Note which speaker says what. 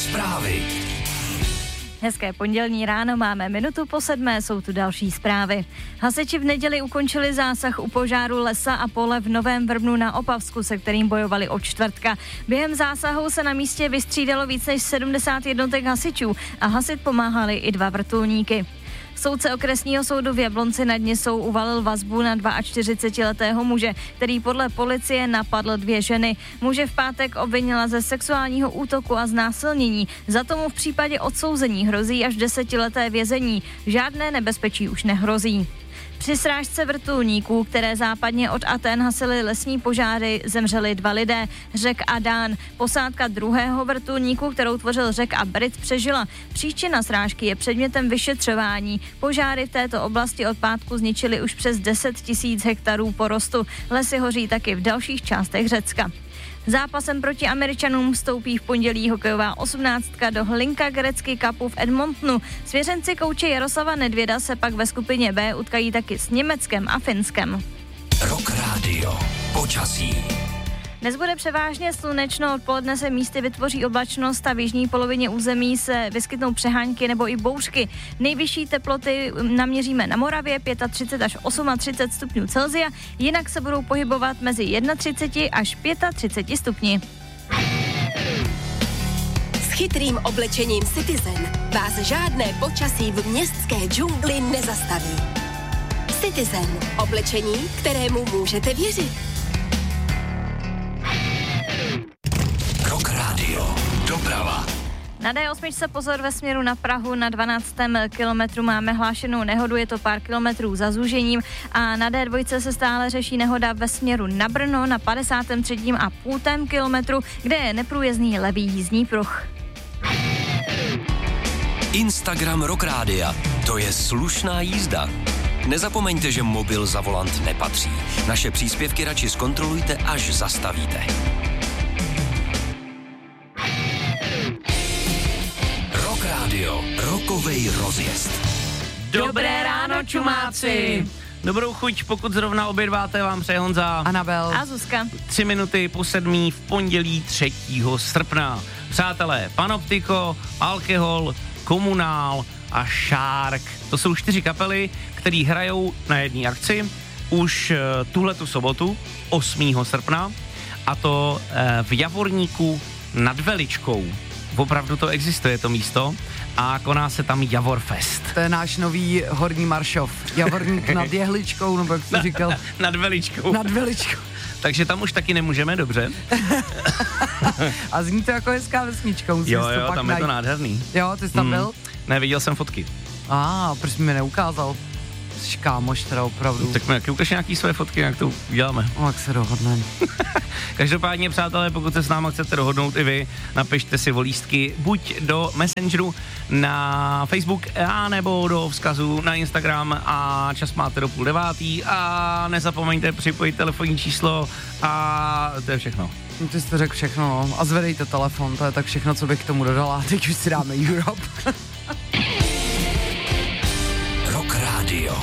Speaker 1: Zprávy.
Speaker 2: Hezké pondělní ráno, máme 6:07, jsou tu další zprávy. Hasiči v neděli ukončili zásah u požáru lesa a pole v Novém Vrbnu na Opavsku, se kterým bojovali od čtvrtka. Během zásahu se na místě vystřídalo víc než 70 jednotek hasičů a hasit pomáhali i 2 vrtulníky. Soudce okresního soudu v Jablonci nad Nisou uvalil vazbu na 42letého muže, který podle policie napadl 2 ženy. Muže v pátek obvinila ze sexuálního útoku a znásilnění. Za tomu v případě odsouzení hrozí až 10leté vězení. Žádné nebezpečí už nehrozí. Při srážce vrtulníků, které západně od Aten hasily lesní požáry, zemřeli 2 lidé, Řek a Dán. Posádka druhého vrtulníku, kterou tvořil Řek a Brit, přežila. Příčina srážky je předmětem vyšetřování. Požáry v této oblasti od pátku zničily už přes 10 000 hektarů porostu. Lesy hoří taky v dalších částech Řecka. Zápasem proti Američanům vstoupí v pondělí hokejová 18 do Hlinka Gretzky Cupu v Edmontonu. Svěřenci kouče Jaroslava Nedvěda se pak ve skupině B utkají taky s Německem a Finskem.
Speaker 1: Rock Radio. Počasí.
Speaker 2: Dnes bude převážně slunečno, odpoledne se místy vytvoří oblačnost a v jižní polovině území se vyskytnou přehánky nebo i bouřky. Nejvyšší teploty naměříme na Moravě 35 až 38 stupňů Celsia, jinak se budou pohybovat mezi 31 až 35 stupni.
Speaker 3: S chytrým oblečením Citizen vás žádné počasí v městské džungli nezastaví. Citizen, oblečení, kterému můžete věřit.
Speaker 1: Rock Radio. Doprava.
Speaker 2: Na D8 pozor ve směru na Prahu, na 12. kilometru máme hlášenou nehodu, je to pár kilometrů za zúžením a na D2 se stále řeší nehoda ve směru na Brno na 53,5 kilometru, kde je neprůjezdný levý jízdní pruh.
Speaker 1: Instagram Rock Rádia. To je slušná jízda. Nezapomeňte, že mobil za volant nepatří. Naše příspěvky radši zkontrolujte, až zastavíte. Rock Radio. Rokovej rozjezd.
Speaker 4: Dobré ráno, čumáci! Dobrou chuť, pokud zrovna obědváte, vám přeje Honza,
Speaker 5: Anabel
Speaker 2: A Zuzka.
Speaker 4: 3 minuty po 7 v pondělí 3. srpna. Přátelé, Panoptiko, Alkohol, Komunál a Shark. To jsou 4 kapely, které hrajou na jedné akci už tuhletu sobotu, 8. srpna, a to v Javorníku nad Veličkou. Opravdu to existuje, to místo, a koná se tam Javorfest.
Speaker 5: To je náš nový horní Maršov. Javorník nad Jehličkou, nebo jak jsi říkal?
Speaker 4: Nad Veličkou.
Speaker 5: Nad Veličkou.
Speaker 4: Takže tam už taky nemůžeme, dobře.
Speaker 5: A zní to jako hezká vesnička, musíš
Speaker 4: Jo,
Speaker 5: to pak
Speaker 4: tam
Speaker 5: najít.
Speaker 4: je to nádherný.
Speaker 5: Jo, ty jsi tam byl?
Speaker 4: Ne, viděl jsem fotky.
Speaker 5: Proč jsi mi neukázal? Jsi kámoš teda opravdu.
Speaker 4: Tak mi taky ukaž nějaký své fotky, jak to uděláme.
Speaker 5: Jak se dohodneme.
Speaker 4: Každopádně, přátelé, pokud se s náma chcete dohodnout i vy, napište si volístky buď do Messengeru na Facebook, a nebo do vzkazu na Instagram a čas máte do 8:30 a nezapomeňte připojit telefonní číslo a to je všechno.
Speaker 5: Ty jsi to řekl všechno, no. A zvedejte telefon, to je tak všechno, co bych k tomu dodala. Teď už si dáme Europe.
Speaker 1: Rock Radio.